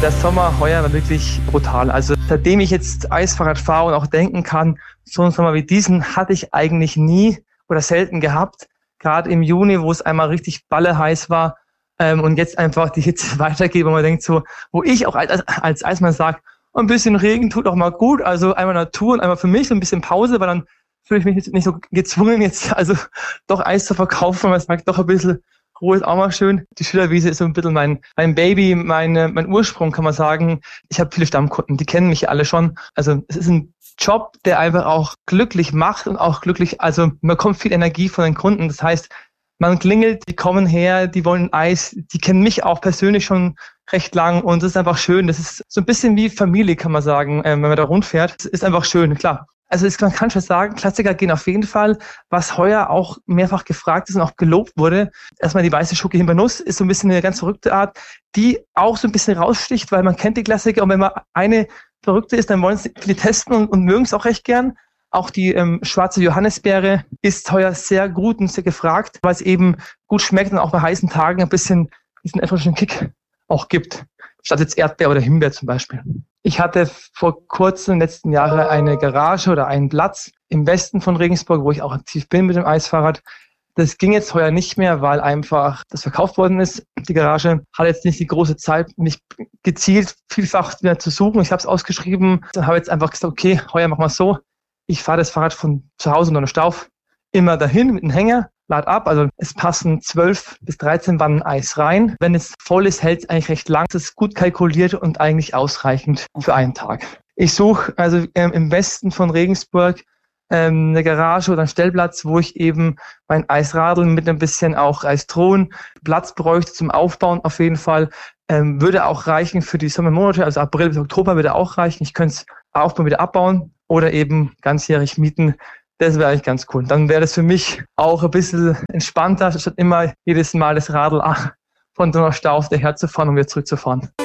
Der Sommer heuer war wirklich brutal. Also seitdem ich jetzt Eisfahrrad fahre und auch denken kann, so einen Sommer wie diesen hatte ich eigentlich nie oder selten gehabt. Gerade im Juni, wo es einmal richtig balleheiß war und jetzt einfach die Hitze weitergeht, wo man denkt so, wo ich auch als Eismann sage, ein bisschen Regen tut auch mal gut. Also einmal Natur und einmal für mich so ein bisschen Pause, weil dann fühle ich mich jetzt nicht so gezwungen, jetzt also doch Eis zu verkaufen. Man sagt doch ein bisschen Ruhe ist auch mal schön. Die Schillerwiese ist so ein bisschen mein Baby, mein Ursprung, kann man sagen. Ich habe viele Stammkunden, die kennen mich alle schon. Also es ist ein Job, der einfach auch glücklich macht und auch glücklich, also man bekommt viel Energie von den Kunden. Das heißt, man klingelt, die kommen her, die wollen Eis, die kennen mich auch persönlich schon recht lang und das ist einfach schön. Das ist so ein bisschen wie Familie, kann man sagen, wenn man da rundfährt. Das ist einfach schön, klar. Also man kann schon sagen, Klassiker gehen auf jeden Fall. Was heuer auch mehrfach gefragt ist und auch gelobt wurde, erstmal die weiße Schoki Himbeernuss ist so ein bisschen eine ganz verrückte Art, die auch so ein bisschen raussticht, weil man kennt die Klassiker und wenn man eine verrückte ist, dann wollen es viele testen und mögen es auch recht gern. Auch die schwarze Johannisbeere ist heuer sehr gut und sehr gefragt, weil es eben gut schmeckt und auch bei heißen Tagen ein bisschen diesen erfrischenden Kick auch gibt, statt jetzt Erdbeer oder Himbeer zum Beispiel. Ich hatte vor kurzem, letzten Jahre, eine Garage oder einen Platz im Westen von Regensburg, wo ich auch aktiv bin mit dem Eisfahrrad. Das ging jetzt heuer nicht mehr, weil einfach das verkauft worden ist. Die Garage hatte jetzt nicht die große Zeit, mich gezielt vielfach wieder zu suchen. Ich habe es ausgeschrieben, dann habe ich jetzt einfach gesagt, okay, heuer machen wir es so. Ich fahre das Fahrrad von zu Hause in Donaustauf immer dahin mit einem Hänger, lad ab. Also es passen 12 bis 13 Wannen Eis rein. Wenn es voll ist, hält es eigentlich recht lang. Das ist gut kalkuliert und eigentlich ausreichend für einen Tag. Ich suche also im Westen von Regensburg eine Garage oder einen Stellplatz, wo ich eben mein Eisradl mit ein bisschen auch Eisthron Platz bräuchte zum Aufbauen auf jeden Fall. Würde auch reichen für die Sommermonate, also April bis Oktober würde auch reichen. Ich könnte es aufbauen, wieder abbauen oder eben ganzjährig mieten. Das wäre eigentlich ganz cool. Dann wäre das für mich auch ein bisschen entspannter, statt immer jedes Mal das Radl von Donaustauf daher zu fahren und wieder zurückzufahren.